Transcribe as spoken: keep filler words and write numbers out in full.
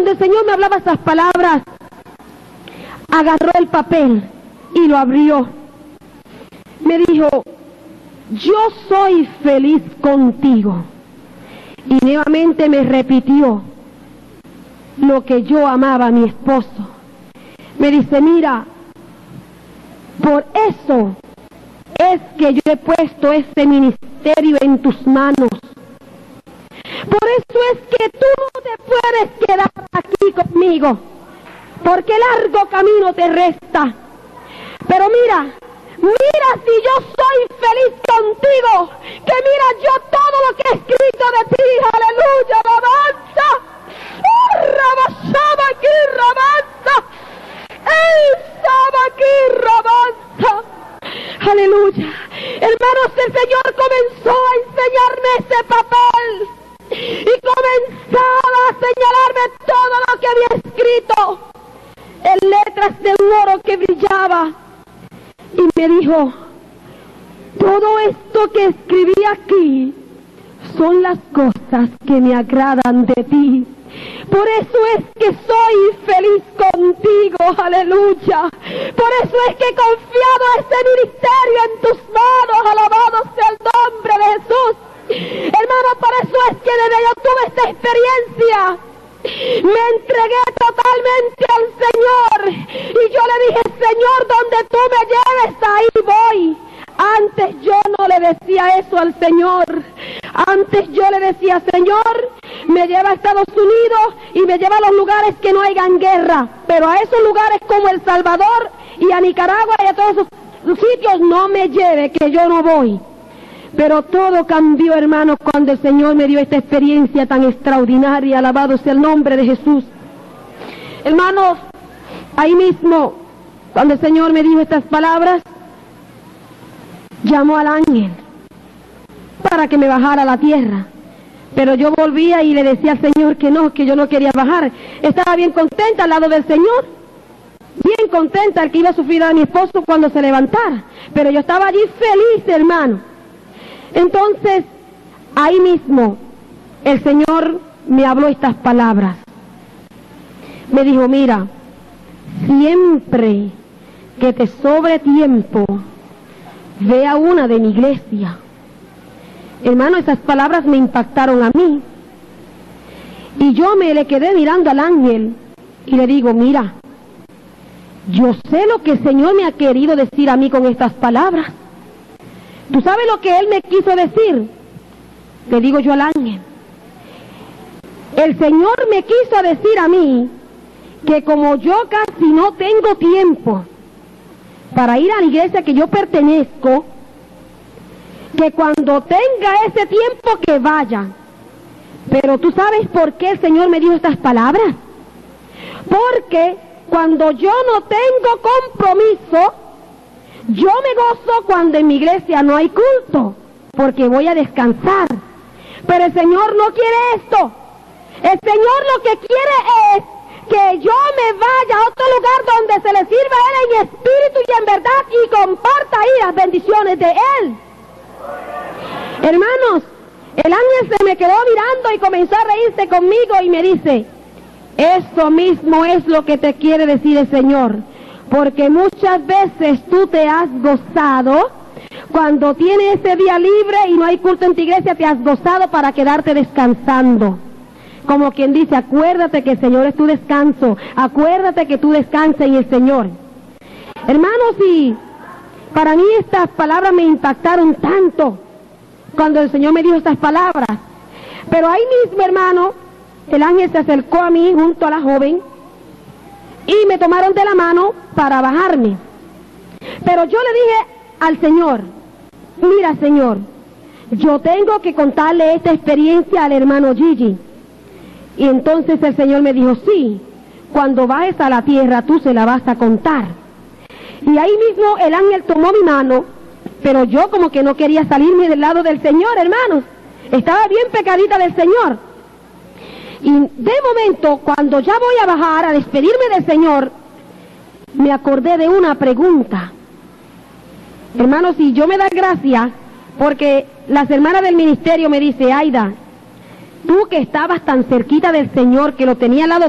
cuando el Señor me hablaba esas palabras, agarró el papel y lo abrió. Me dijo, yo soy feliz contigo. Y nuevamente me repitió lo que yo amaba a mi esposo. Me dice, mira, por eso es que yo he puesto este ministerio en tus manos. Por eso es que tú no te puedes quedar aquí conmigo, porque largo camino te resta. Pero mira, mira si yo soy feliz contigo, que mira yo todo lo que he escrito de ti, aleluya, alabanza, rabasaba aquí, rabanza, estaba aquí, rabanza, aleluya. Hermanos, el Señor comenzó a enseñarme ese papel y comenzaba a señalarme todo lo que había escrito en letras de un oro que brillaba. Y me dijo, todo esto que escribí aquí son las cosas que me agradan de ti. Por eso es que soy feliz contigo, aleluya. Por eso es que he confiado este ministerio en tus manos, alabado sea el nombre de Jesús. Hermano, por eso es que desde yo tuve esta experiencia, me entregué totalmente al Señor y yo le dije, Señor, donde tú me lleves, ahí voy. Antes yo no le decía eso al Señor. Antes yo le decía, Señor, me lleva a Estados Unidos y me lleva a los lugares que no hayan guerra, pero a esos lugares como El Salvador y a Nicaragua y a todos esos sitios no me lleve, que yo no voy. Pero todo cambió, hermanos, cuando el Señor me dio esta experiencia tan extraordinaria, alabado sea el nombre de Jesús. Hermanos, ahí mismo, cuando el Señor me dijo estas palabras, llamó al ángel para que me bajara a la tierra. Pero yo volvía y le decía al Señor que no, que yo no quería bajar. Estaba bien contenta al lado del Señor, bien contenta el que iba a sufrir a mi esposo cuando se levantara. Pero yo estaba allí feliz, hermano. Entonces, ahí mismo, el Señor me habló estas palabras. Me dijo, mira, siempre que te sobre tiempo, ve a una de mi iglesia. Hermano, esas palabras me impactaron a mí. Y yo me le quedé mirando al ángel y le digo, mira, yo sé lo que el Señor me ha querido decir a mí con estas palabras. ¿Tú sabes lo que Él me quiso decir? Le digo yo al ángel, el Señor me quiso decir a mí que como yo casi no tengo tiempo para ir a la iglesia que yo pertenezco, que cuando tenga ese tiempo que vaya. Pero ¿tú sabes por qué el Señor me dijo estas palabras? Porque cuando yo no tengo compromiso, yo me gozo cuando en mi iglesia no hay culto, porque voy a descansar. Pero el Señor no quiere esto. El Señor lo que quiere es que yo me vaya a otro lugar donde se le sirva a Él en espíritu y en verdad y comparta ahí las bendiciones de Él. Hermanos, el ángel se me quedó mirando y comenzó a reírse conmigo y me dice, eso mismo es lo que te quiere decir el Señor. Porque muchas veces tú te has gozado, cuando tienes ese día libre y no hay culto en tu iglesia, te has gozado para quedarte descansando. Como quien dice, acuérdate que el Señor es tu descanso, acuérdate que tú descansas en el Señor. Hermanos, y para mí estas palabras me impactaron tanto, cuando el Señor me dijo estas palabras. Pero ahí mismo, hermano, el ángel se acercó a mí junto a la joven, y me tomaron de la mano para bajarme. Pero yo le dije al Señor, mira Señor, yo tengo que contarle esta experiencia al hermano Gigi. Y entonces el Señor me dijo, sí, cuando bajes a la tierra tú se la vas a contar. Y ahí mismo el ángel tomó mi mano, pero yo como que no quería salirme del lado del Señor, hermanos. Estaba bien pecadita del Señor. Y de momento, cuando ya voy a bajar a despedirme del Señor, me acordé de una pregunta. Hermanos, y yo me da gracia, porque las hermanas del ministerio me dicen, Aida, tú que estabas tan cerquita del Señor, que lo tenía al lado